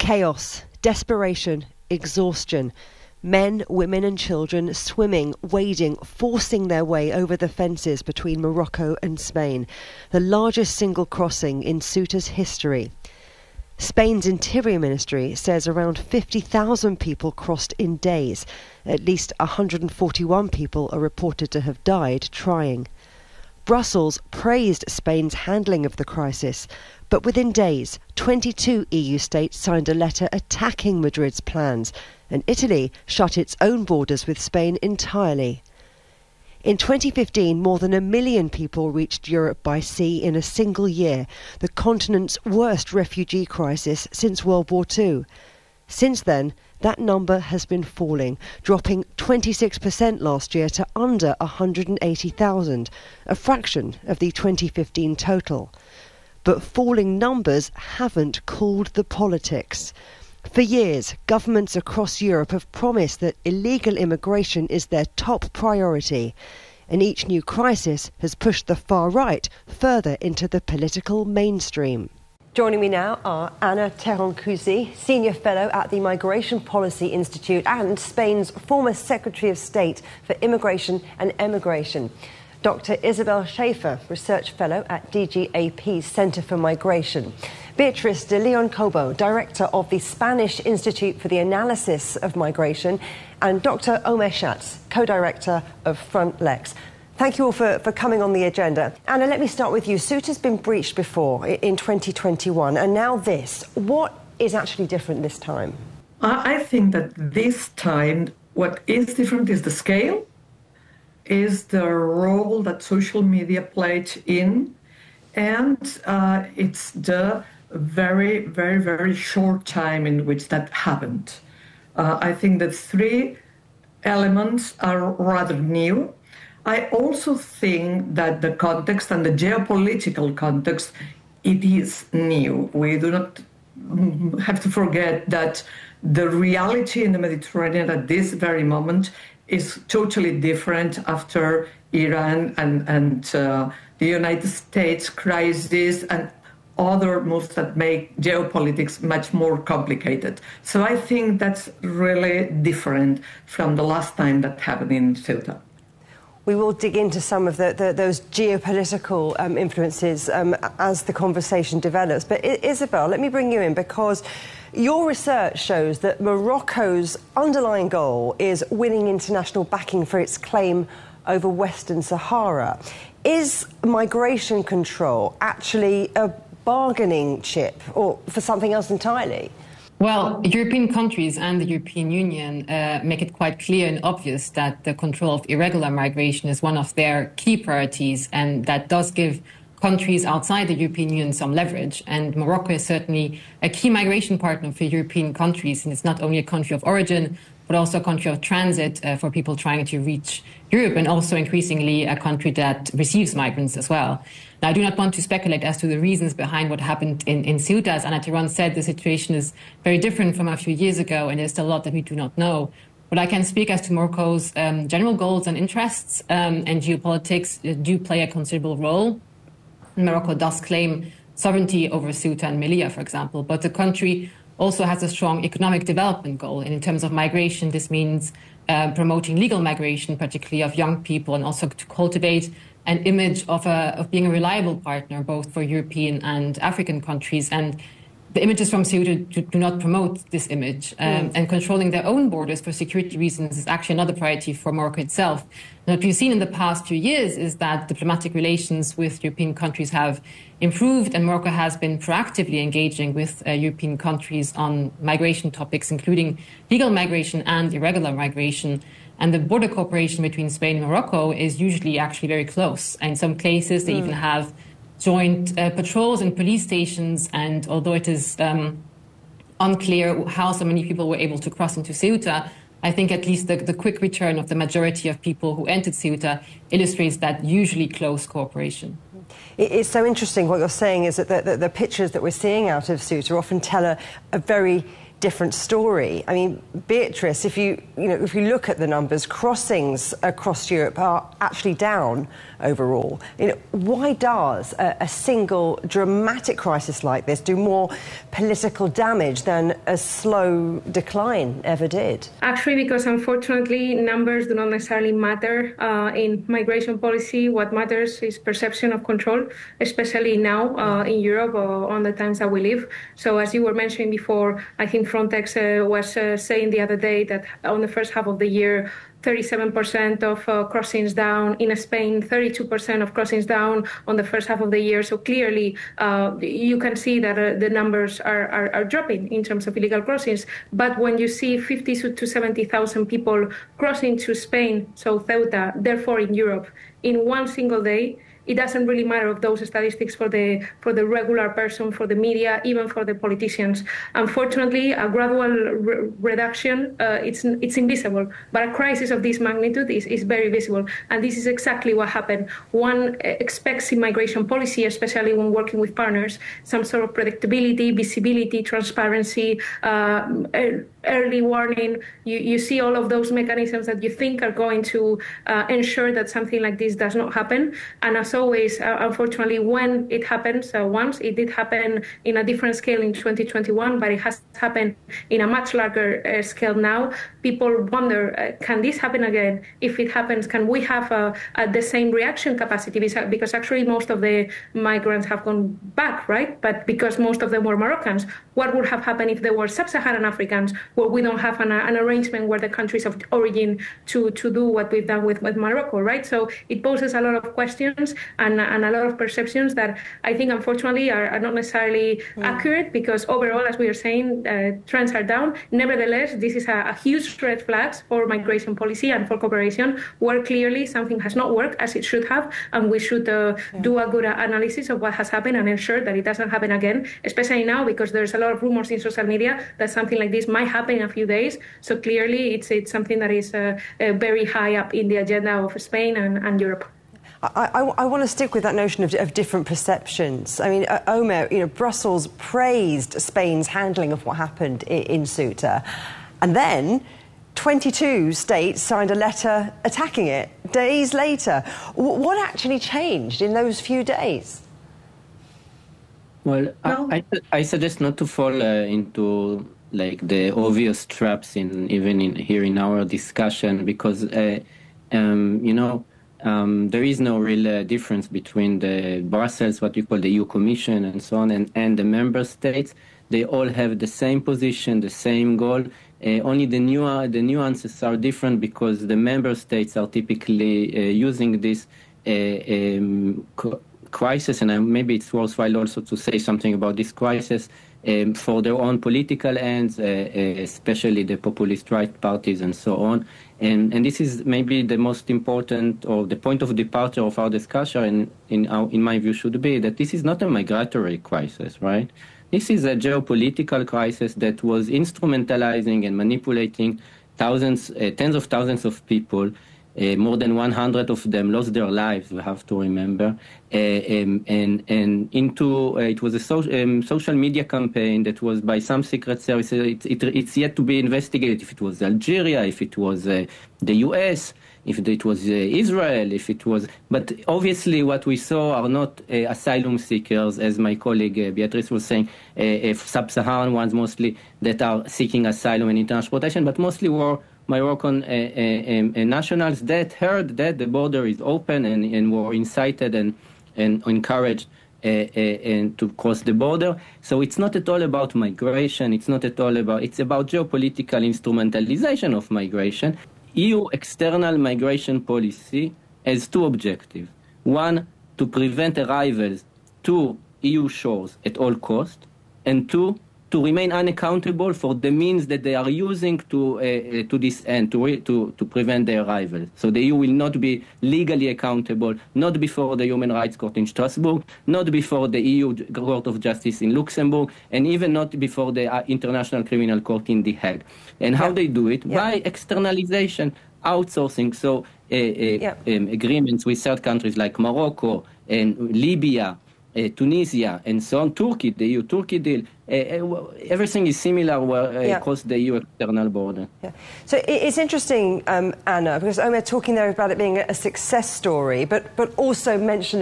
Chaos, desperation, exhaustion. Men, women and children swimming, wading, forcing their way over the fences between Morocco and Spain, the largest single crossing in Ceuta's history. Spain's Interior Ministry says around 50,000 people crossed in days. At least 141 people are reported to have died trying. Brussels praised Spain's handling of the crisis, but within days, 22 EU states signed a letter attacking Madrid's plans, and Italy shut its own borders with Spain entirely. In 2015, more than 1 million people reached Europe by sea in a single year, the continent's worst refugee crisis since World War II. Since then, that number has been falling, dropping 26% last year to under 180,000, a fraction of the 2015 total. But falling numbers haven't cooled the politics. For years, governments across Europe have promised that illegal immigration is their top priority, and each new crisis has pushed the far right further into the political mainstream. Joining me now are Ana Tejoncousi, Senior Fellow at the Migration Policy Institute and Spain's former Secretary of State for Immigration and Emigration. Dr. Isabel Schaefer, Research Fellow at DGAP's Centre for Migration. Beatriz de Leon Cobo, Director of the Spanish Institute for the Analysis of Migration. And Dr. Omer Schatz, Co-Director of Frontlex. Thank you all for coming on the agenda. Anna, let me start with you. Ceuta's been breached before in 2021, and now this. What is actually different this time? I think that this time what is different is the scale, is the role that social media played in, and it's the very, very, very short time in which that happened. I think the three elements are rather new. I also think that the context and the geopolitical context, it is new. We do not have to forget that the reality in the Mediterranean at this very moment is totally different after Iran and the United States crisis and other moves that make geopolitics much more complicated. So I think that's really different from the last time that happened in Ceuta. We will dig into some of those geopolitical influences as the conversation develops. But Isabel, let me bring you in, because your research shows that Morocco's underlying goal is winning international backing for its claim over Western Sahara. Is migration control actually a bargaining chip, or for something else entirely? Well, European countries and the European Union make it quite clear and obvious that the control of irregular migration is one of their key priorities, and that does give countries outside the European Union some leverage. And Morocco is certainly a key migration partner for European countries, and it's not only a country of origin, but also a country of transit for people trying to reach Europe, and also increasingly a country that receives migrants as well. Now, I do not want to speculate as to the reasons behind what happened in Ceuta. As Ana Tejon said, the situation is very different from a few years ago, and there's still a lot that we do not know. But I can speak as to Morocco's general goals and interests, and geopolitics do play a considerable role. Morocco does claim sovereignty over Ceuta and Melilla, for example, but the country also has a strong economic development goal. And in terms of migration, this means promoting legal migration, particularly of young people, and also to cultivate an image of being a reliable partner, both for European and African countries. And the images from Ceuta do not promote this image. And controlling their own borders for security reasons is actually another priority for Morocco itself. And what we've seen in the past few years is that diplomatic relations with European countries have improved, and Morocco has been proactively engaging with European countries on migration topics, including legal migration and irregular migration. And the border cooperation between Spain and Morocco is usually actually very close. In some cases, they even have joint patrols and police stations. And although it is unclear how so many people were able to cross into Ceuta, I think at least the quick return of the majority of people who entered Ceuta illustrates that usually close cooperation. It's so interesting what you're saying is that the pictures that we're seeing out of Ceuta often tell a very different story. I mean, Beatrice, if you look at the numbers, crossings across Europe are actually down overall. Why does a single dramatic crisis like this do more political damage than a slow decline ever did? Actually, because unfortunately numbers do not necessarily matter in migration policy. What matters is perception of control, especially now in Europe on the times that we live. So as you were mentioning before, I think Frontex was saying the other day that on the first half of the year, 37% of crossings down in Spain, 32% of crossings down on the first half of the year. So clearly, you can see that the numbers are dropping in terms of illegal crossings. But when you see 50 to 70,000 people crossing to Spain, so Ceuta, therefore in Europe, in one single day, it doesn't really matter of those statistics for the regular person, for the media, even for the politicians. Unfortunately, a gradual reduction, it's invisible. But a crisis of this magnitude is very visible. And this is exactly what happened. One expects in migration policy, especially when working with partners, some sort of predictability, visibility, transparency, early warning. You see all of those mechanisms that you think are going to ensure that something like this does not happen. And as always, unfortunately, when it happens once, it did happen in a different scale in 2021, but it has happened in a much larger scale now. People wonder, can this happen again? If it happens, can we have the same reaction capacity? Because actually most of the migrants have gone back, right? But because most of them were Moroccans, what would have happened if they were sub-Saharan Africans, where we don't have an arrangement where the countries of origin to do what we've done with Morocco, right? So it poses a lot of questions and a lot of perceptions that I think, unfortunately, are not necessarily accurate, because overall, as we are saying, trends are down. Nevertheless, this is a huge red flag for migration policy and for cooperation, where clearly something has not worked as it should have, and we should do a good analysis of what has happened and ensure that it doesn't happen again, especially now because there's a lot of rumors in social media that something like this might happen in a few days. So clearly, it's something that is very high up in the agenda of Spain and Europe. I want to stick with that notion of different perceptions. I mean, Omer, Brussels praised Spain's handling of what happened in Ceuta, and then 22 states signed a letter attacking it days later. What actually changed in those few days? Well, I suggest not to fall into the obvious traps here in our discussion, because there is no real difference between the Brussels, what you call the EU Commission and so on, and the member states. They all have the same position, the same goal. Only the nuances are different, because the member states are typically using this crisis, and maybe it's worthwhile also to say something about this crisis, for their own political ends, especially the populist right parties and so on. And this is maybe the most important, or the point of departure of our discussion, in my view, should be that this is not a migratory crisis, right? This is a geopolitical crisis that was instrumentalizing and manipulating tens of thousands of people. More than 100 of them lost their lives, we have to remember. It was a social media campaign that was by some secret services. It's yet to be investigated if it was Algeria, if it was the US, if it was Israel, if it was... But obviously what we saw are not asylum seekers, as my colleague Beatrice was saying, sub-Saharan ones mostly that are seeking asylum and international protection, but mostly were Moroccan nationals that heard that the border is open and were incited and encouraged to cross the border. So it's not at all about migration. It's about geopolitical instrumentalization of migration. EU external migration policy has two objectives. One, to prevent arrivals to EU shores at all costs, and two, to remain unaccountable for the means that they are using to this end, to prevent their arrival. So the EU will not be legally accountable, not before the Human Rights Court in Strasbourg, not before the EU Court of Justice in Luxembourg, and even not before the International Criminal Court in The Hague. And how they do it? By externalization, outsourcing. So agreements with third countries like Morocco and Libya, Tunisia, and so on. Turkey, the EU-Turkey deal, everything is similar across the EU external border. Yeah. So it's interesting, Anna, because Omer talking there about it being a success story, but also mentioning